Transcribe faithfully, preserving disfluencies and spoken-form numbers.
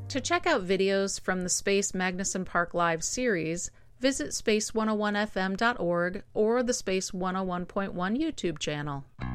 To check out videos from the Space Magnuson Park Live series, visit space one oh one f m dot org or the Space one oh one point one YouTube channel.